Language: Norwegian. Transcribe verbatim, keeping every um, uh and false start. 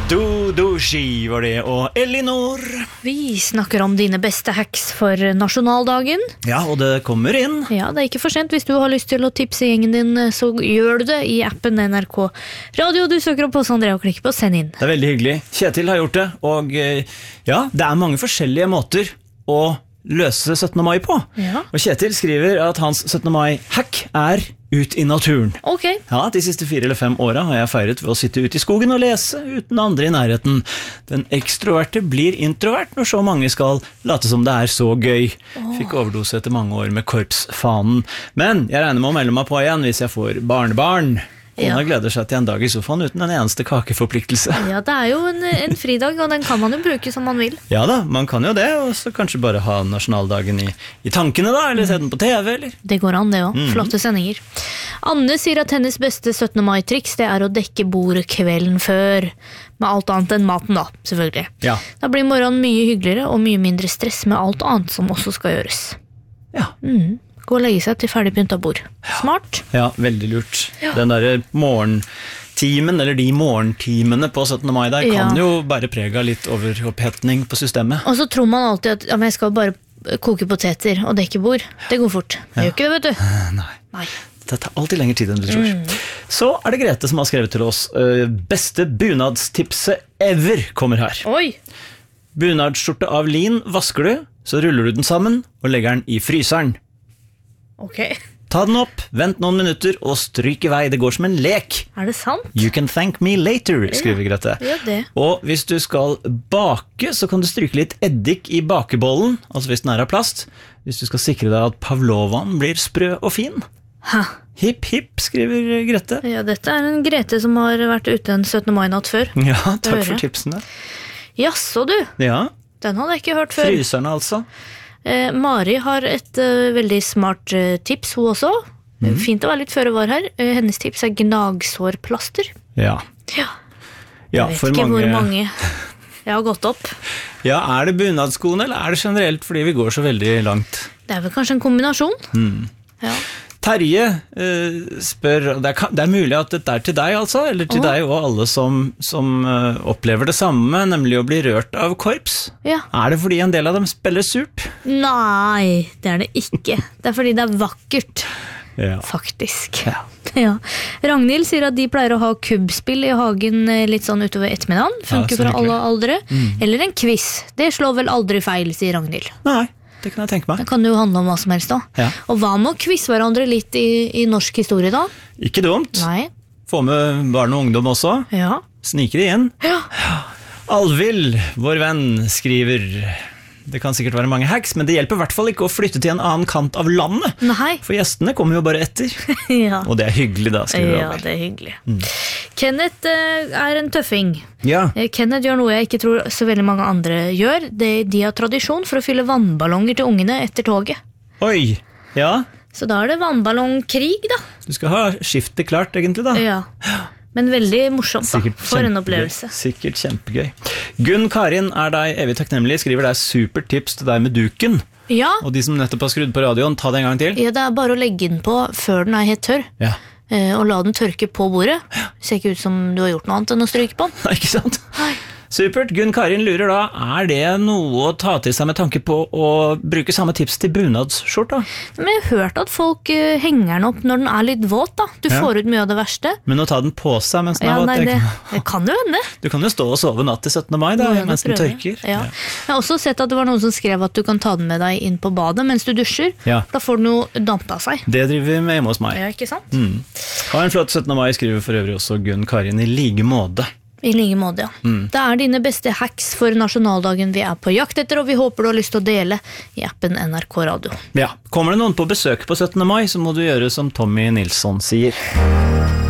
Dodoshi var det, og Elinor. Vi snakker om dine beste hacks for nasjonaldagen. Ja, og det kommer inn. Ja, det er ikke for sent. Hvis du har lyst til å tipse gjengen din, så gjør du det i appen N R K Radio. Du søker opp hos Andrea og klikker på send inn. Det er veldig hyggelig. Kjetil har gjort det, og ja, det er mange forskjellige måter å løse syttende mai på. Ja. Og Kjetil skriver at hans syttende mai-hack er ut i naturen. Ok. Ja, de siste fire eller fem åra har jeg feiret ved å sitte ute i skogen og lese uten andre i nærheten. Den ekstroverte blir introvert når så mange skal late som det er så gøy. Fikk overdose etter mange år med korpsfanen. Men jeg regner med å melde meg på igjen hvis jeg får barnebarn. Kona Ja. gleder seg til en dag i sofaen uten en eneste kakeforpliktelse. Ja, det er jo en, en fridag, og den kan man jo bruke som man vil. Ja da, man kan jo det, og så kanskje bare ha nasjonaldagen i, i tankene da, eller se den på T V, eller? Det går an det også. Flotte sendinger. Anne sier at hennes beste syttende mai-triks det er å dekke bordet kvelden før. Med alt annet enn maten da, selvfølgelig. Ja. Da blir morgenen mye hyggeligere og mye mindre stress med alt annet som også skal gjøres. Ja. Mm. Gå og legge seg til ferdig pynta bord. Smart. Ja, veldig lurt. Ja. Den der morgentimen, eller de morgentimene på syttende mai der, Ja. kan jo bare prege litt over opphetning på systemet. Og så tror man alltid at ja, men jeg skal bare koke poteter og dekke bord. Det går fort. Det gjør ikke det, vet du. Nei, Nei. det tar alltid lengre tid enn du tror. Så er det Grete som har skrevet til oss. Uh, beste bunadstipset ever kommer her. Oi! Bunadsskjorte av lin vasker du, så ruller du den sammen og legger den i fryseren. Ok. Ta den opp, vent noen minutter og stryk i vei. Det går som en lek. Er det sant? You can thank me later, skriver Grete. Ja, det. Og hvis du skal bake, så kan du stryke litt eddik i bakebollen, altså hvis den er av plast, hvis du skal sikre deg at pavlovaen blir sprø og fin. Ha. Hipp, hipp, skriver Grete. Ja, dette er en Grete som har vært ute en syttende mai-natt før. Ja, takk hører for jeg. tipsene. Jaså du, Ja, den hadde jeg ikke hørt før. fryserne altså. Eh, Mari har et eh, veldig smart eh, tips, hun også. Fint å være litt føre var her. Eh, hennes tips er gnagsårplaster. Ja, Ja, ja jeg vet for ikke mange... hvor mange jeg har gått opp. Ja, er det bunadskoene, eller er det generelt fordi vi går så veldig langt? Det er vel kanskje en kombinasjon. Ja. Terje eh, spør, og det er, det er mulig at dette er til deg altså, eller til Åh. deg og alle som, som eh, opplever det samme, nemlig å bli rørt av korps. Ja. Er det fordi en del av dem spiller surt? Nei, det er det ikke. Det er fordi det er vakkert, Ja. faktisk. Ja. Ja. Ragnhild sier at de pleier å ha kubbspill i hagen eh, litt sånn utover ettermiddagen. Funker så for hyggelig. alle aldre. Eller en quiz. Det slår vel aldri feil, sier Ragnhild. Nei, det kan jeg tenke meg. Det kan jo handle om hva som helst da. Ja. Og hva med å quiz hverandre litt i, i norsk historie da? Ikke dumt. Nei. Få med barn og ungdom også. Ja. Snike de inn. Ja. Alvild, vår venn, skriver... Det kan sikkert være mange hacks, men det hjelper i hvert fall ikke å flytte til en annen kant av landet. Nei. For gjestene kommer jo bare etter. Ja. Og det er hyggelig da, skriver Ja, Alvild. det er hyggelig. Kenneth eh, er en tøffing. Ja, Eh, Kenneth gjør noe jeg ikke tror så veldig mange andre gjør. Det, de har tradisjon for å fylle vannballonger til ungene etter toget. oi, ja. Så da er det vannballongkrig da. Du skal ha skiftet klart egentlig da. Ja. Men veldig morsomt da. Sikkert For en kjempegøy. opplevelse. Sikkert kjempegøy. Gunn Karin er deg evig takknemlig, skriver deg supertips til deg med duken. Ja. Og de som nettopp har skrudd på radioen, ta det en gang til. Ja, det er bare å legge den på før den er helt tørr. Ja, eh, Og la den tørke på bordet. Ser ikke ut som du har gjort noe annet enn å stryke på den. Nei, ikke sant? Nei. Supert. Gunn Karin lurer da, er det noe å ta til seg med tanke på å bruke samme tips til bunadsskjorta? Men jeg har hørt at folk eh, henger den opp når den er litt våt da. Du Ja. får ut mye av det verste. Men å ta den på seg mens den Ja, er våt, nei, det det, kan- det kan jo hende. Du kan jo stå og sove natt til syttende mai da, Gå igjen og mens den prøve. tørker. Ja. Jeg har også sett at det var noen som skrev at du kan ta den med deg inn på badet mens du dusjer. Ja. Da får den jo damp av seg. Det driver vi med hjemme hos meg. Ja, ikke sant? Mm. Ha en flott syttende mai, skriver for øvrig også Gunn Karin i like måte. I like måte, ja. Mm. Det er dine beste hacks for nasjonaldagen vi er på jakt etter, og vi håper du har lyst til å dele i appen N R K Radio. Ja, kommer det noen på besøk på syttende mai, så må du gjøre som Tommy Nilsson sier.